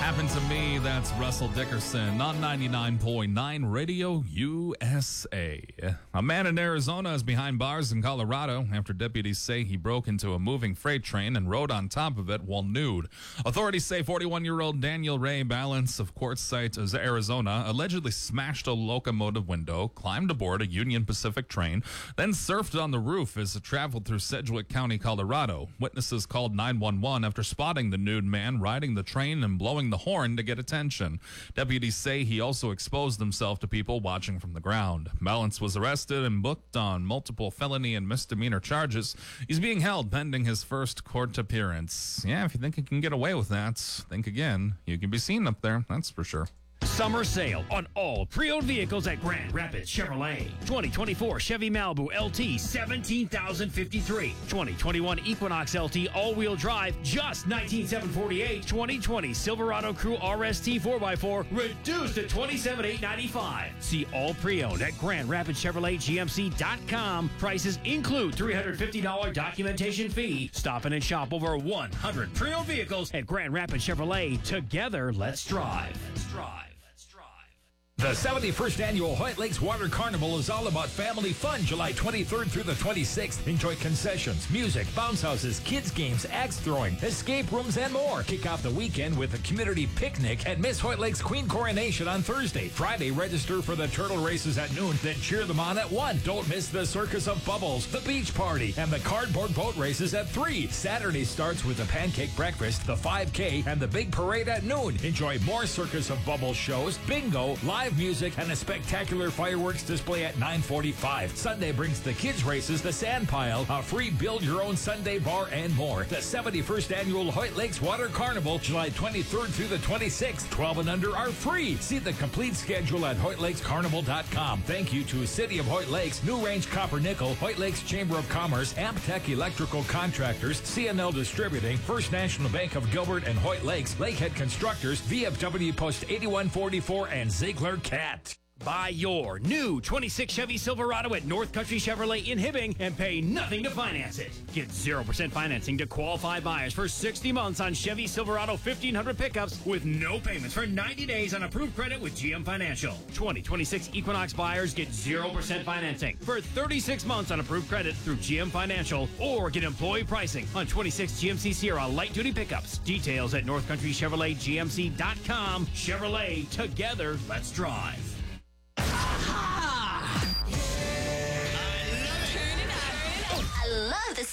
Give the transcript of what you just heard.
Happened to Me, that's Russell Dickerson on 99.9 Radio USA. A man in Arizona is behind bars in Colorado after deputies say he broke into a moving freight train and rode on top of it while nude. Authorities say 41-year-old Daniel Ray Balance of Quartzsite, Arizona, allegedly smashed a locomotive window, climbed aboard a Union Pacific train, then surfed on the roof as it traveled through Sedgwick County, Colorado. Witnesses called 911 after spotting the nude man riding the train and blowing the horn to get attention. Deputies say he also exposed himself to people watching from the ground. Balance was arrested and booked on multiple felony and misdemeanor charges. He's being held pending his first court appearance. Yeah, if you think you can get away with that, think again. You can be seen up there, that's for sure. Summer sale on all pre-owned vehicles at Grand Rapids Chevrolet. 2024 Chevy Malibu LT, $17,053. 2021 Equinox LT all-wheel drive, just $19,748. 2020 Silverado Crew RST 4x4, reduced to $27,895. See all pre-owned at Grand Rapids Chevrolet GMC.com. Prices include $350 documentation fee. Stop in and shop over 100 pre-owned vehicles at Grand Rapids Chevrolet. Together, let's drive. Let's drive. The 71st Annual Hoyt Lakes Water Carnival is all about family fun July 23rd through the 26th. Enjoy concessions, music, bounce houses, kids games, axe throwing, escape rooms, and more. Kick off the weekend with a community picnic at Miss Hoyt Lakes Queen Coronation on Thursday. Friday, register for the turtle races at noon, then cheer them on at 1. Don't miss the Circus of Bubbles, the beach party, and the cardboard boat races at 3. Saturday starts with the pancake breakfast, the 5K, and the big parade at noon. Enjoy more Circus of Bubbles shows, bingo, live music, and a spectacular fireworks display at 9:45. Sunday brings the kids races, the sand pile, a free build-your-own Sunday bar, and more. The 71st Annual Hoyt Lakes Water Carnival, July 23rd through the 26th. 12 and under are free. See the complete schedule at HoytLakesCarnival.com. Thank you to City of Hoyt Lakes, New Range Copper Nickel, Hoyt Lakes Chamber of Commerce, Amtech Electrical Contractors, CNL Distributing, First National Bank of Gilbert and Hoyt Lakes, Lakehead Constructors, VFW Post 8144, and Ziegler Cat. Buy your new 26 Chevy Silverado at North Country Chevrolet in Hibbing and pay nothing to finance it. Get 0% financing to qualified buyers for 60 months on Chevy Silverado 1500 pickups with no payments for 90 days on approved credit with GM Financial. 2026 Equinox buyers get 0% financing for 36 months on approved credit through GM Financial, or get employee pricing on 26 GMC Sierra light-duty pickups. Details at North Country Chevrolet GMC.com. Chevrolet, together, let's drive.